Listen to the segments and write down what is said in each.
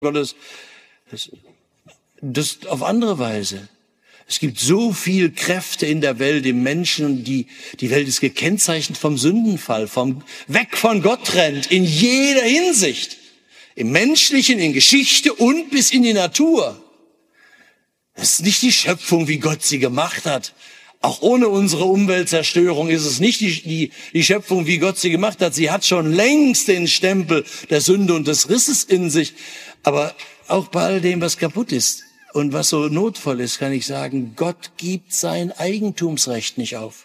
Gottes, das auf andere Weise. Es gibt so viel Kräfte in der Welt, im Menschen, die Welt ist gekennzeichnet vom Sündenfall, vom weg von Gott trennt, in jeder Hinsicht. Im Menschlichen, in Geschichte und bis in die Natur. Es ist nicht die Schöpfung, wie Gott sie gemacht hat. Auch ohne unsere Umweltzerstörung ist es nicht die Schöpfung, wie Gott sie gemacht hat. Sie hat schon längst den Stempel der Sünde und des Risses in sich. Aber auch bei all dem, was kaputt ist und was so notvoll ist, kann ich sagen, Gott gibt sein Eigentumsrecht nicht auf.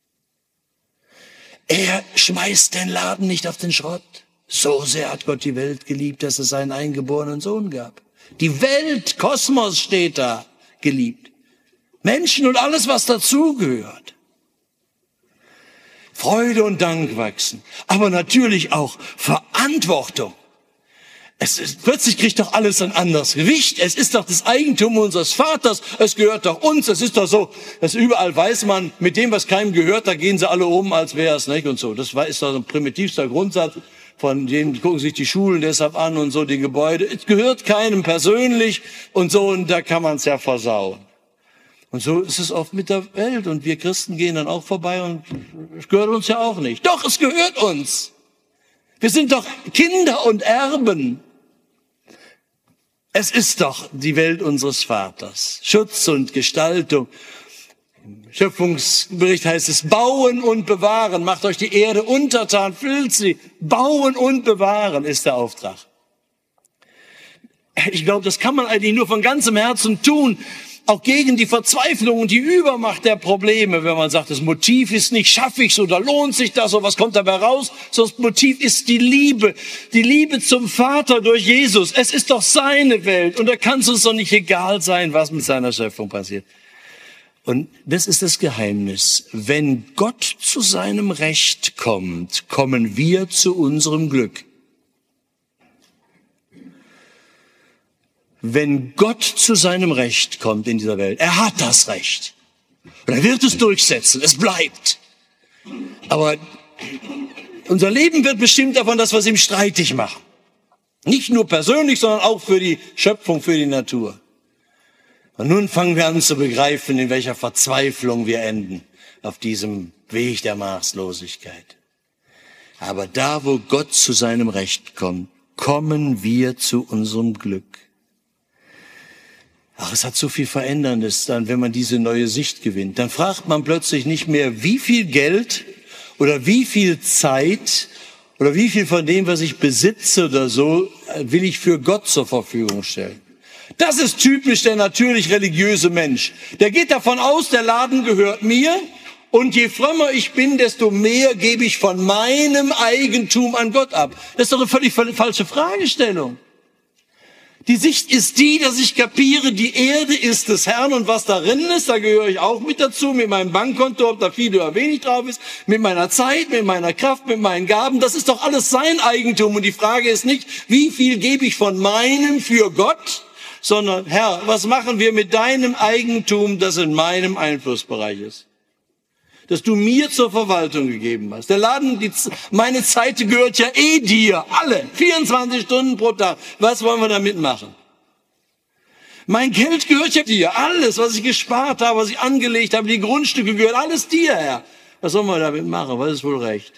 Er schmeißt den Laden nicht auf den Schrott. So sehr hat Gott die Welt geliebt, dass es seinen eingeborenen Sohn gab. Die Welt, Kosmos steht da, geliebt. Menschen und alles, was dazugehört. Freude und Dank wachsen, aber natürlich auch Verantwortung. Plötzlich kriegt doch alles ein anderes Gewicht. Es ist doch das Eigentum unseres Vaters. Es gehört doch uns. Es ist doch so, dass überall weiß man, mit dem, was keinem gehört, da gehen sie alle um, als wäre es nicht und so. Das ist doch ein primitivster Grundsatz. Von denen gucken sich die Schulen deshalb an und so, die Gebäude. Es gehört keinem persönlich und so, und da kann man es ja versauen. Und so ist es oft mit der Welt. Und wir Christen gehen dann auch vorbei und es gehört uns ja auch nicht. Doch, es gehört uns. Wir sind doch Kinder und Erben. Es ist doch die Welt unseres Vaters. Schutz und Gestaltung. Im Schöpfungsbericht heißt es, bauen und bewahren. Macht euch die Erde untertan, füllt sie. Bauen und bewahren ist der Auftrag. Ich glaube, das kann man eigentlich nur von ganzem Herzen tun. Auch gegen die Verzweiflung und die Übermacht der Probleme, wenn man sagt, das Motiv ist nicht, schaffe ich's oder lohnt sich das oder was kommt dabei raus, sondern das Motiv ist die Liebe zum Vater durch Jesus. Es ist doch seine Welt und da kann es uns doch nicht egal sein, was mit seiner Schöpfung passiert. Und das ist das Geheimnis. Wenn Gott zu seinem Recht kommt, kommen wir zu unserem Glück. Wenn Gott zu seinem Recht kommt in dieser Welt, er hat das Recht. Und er wird es durchsetzen, es bleibt. Aber unser Leben wird bestimmt davon, dass wir es ihm streitig machen. Nicht nur persönlich, sondern auch für die Schöpfung, für die Natur. Und nun fangen wir an zu begreifen, in welcher Verzweiflung wir enden auf diesem Weg der Maßlosigkeit. Aber da, wo Gott zu seinem Recht kommt, kommen wir zu unserem Glück. Ach, es hat so viel Veränderndes dann, wenn man diese neue Sicht gewinnt. Dann fragt man plötzlich nicht mehr, wie viel Geld oder wie viel Zeit oder wie viel von dem, was ich besitze oder so, will ich für Gott zur Verfügung stellen. Das ist typisch der natürlich religiöse Mensch. Der geht davon aus, der Laden gehört mir und je frömmer ich bin, desto mehr gebe ich von meinem Eigentum an Gott ab. Das ist doch eine völlig falsche Fragestellung. Die Sicht ist die, dass ich kapiere, die Erde ist des Herrn und was darin ist, da gehöre ich auch mit dazu, mit meinem Bankkonto, ob da viel oder wenig drauf ist, mit meiner Zeit, mit meiner Kraft, mit meinen Gaben, das ist doch alles sein Eigentum. Und die Frage ist nicht, wie viel gebe ich von meinem für Gott, sondern Herr, was machen wir mit deinem Eigentum, das in meinem Einflussbereich ist? Das du mir zur Verwaltung gegeben hast. Der Laden, meine Zeit gehört ja dir, alle, 24 Stunden pro Tag. Was wollen wir damit machen? Mein Geld gehört ja dir, alles, was ich gespart habe, was ich angelegt habe, die Grundstücke gehört alles dir, Herr. Was sollen wir damit machen? Was ist wohl recht?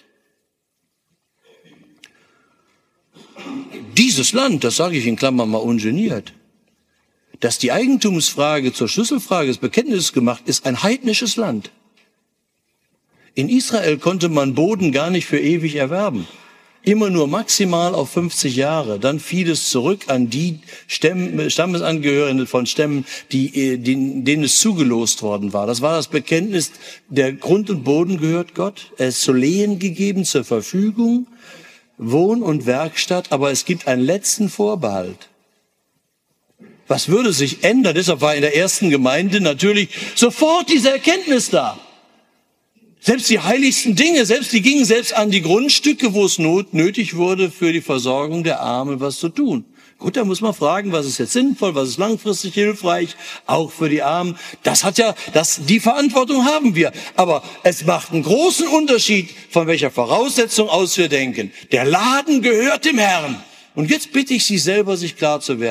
Dieses Land, das sage ich in Klammern mal ungeniert, dass die Eigentumsfrage zur Schlüsselfrage des Bekenntnisses gemacht ist, ein heidnisches Land. In Israel konnte man Boden gar nicht für ewig erwerben. Immer nur maximal auf 50 Jahre. Dann fiel es zurück an die Stammesangehörigen von Stämmen, denen es zugelost worden war. Das war das Bekenntnis, der Grund und Boden gehört Gott. Er ist zu Lehen gegeben, zur Verfügung, Wohn- und Werkstatt. Aber es gibt einen letzten Vorbehalt. Was würde sich ändern? Deshalb war in der ersten Gemeinde natürlich sofort diese Erkenntnis da. Selbst die heiligsten Dinge, die gingen selbst an die Grundstücke, wo es nötig wurde, für die Versorgung der Armen was zu tun. Gut, da muss man fragen, was ist jetzt sinnvoll, was ist langfristig hilfreich, auch für die Armen. Die Verantwortung haben wir. Aber es macht einen großen Unterschied, von welcher Voraussetzung aus wir denken. Der Laden gehört dem Herrn. Und jetzt bitte ich Sie selber, sich klar zu werden.